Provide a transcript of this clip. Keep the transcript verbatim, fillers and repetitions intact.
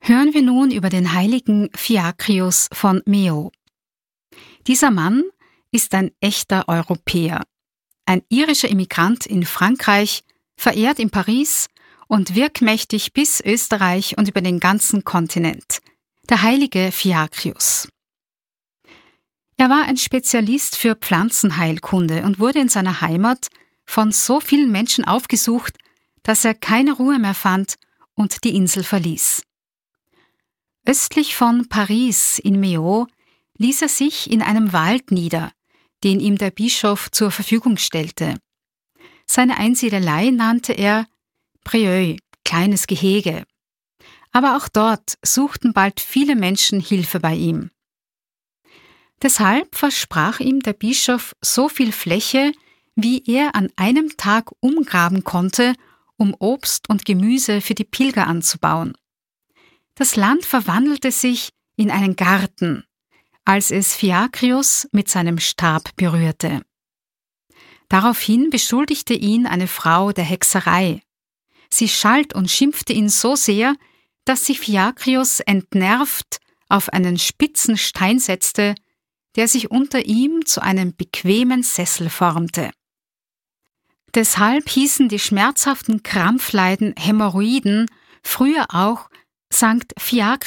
Hören wir nun über den heiligen Fiakrius von Meaux. Dieser Mann ist ein echter Europäer, ein irischer Immigrant in Frankreich, verehrt in Paris und wirkmächtig bis Österreich und über den ganzen Kontinent, der heilige Fiakrius. Er war ein Spezialist für Pflanzenheilkunde und wurde in seiner Heimat von so vielen Menschen aufgesucht, dass er keine Ruhe mehr fand und die Insel verließ. Östlich von Paris in Meaux ließ er sich in einem Wald nieder, den ihm der Bischof zur Verfügung stellte. Seine Einsiedelei nannte er Prieuré, kleines Gehege. Aber auch dort suchten bald viele Menschen Hilfe bei ihm. Deshalb versprach ihm der Bischof so viel Fläche, wie er an einem Tag umgraben konnte, um Obst und Gemüse für die Pilger anzubauen. Das Land verwandelte sich in einen Garten, als es Fiakrius mit seinem Stab berührte. Daraufhin beschuldigte ihn eine Frau der Hexerei. Sie schalt und schimpfte ihn so sehr, dass sich Fiakrius entnervt auf einen spitzen Stein setzte, der sich unter ihm zu einem bequemen Sessel formte. Deshalb hießen die schmerzhaften Krampfleiden Hämorrhoiden früher auch Sankt Fiakrius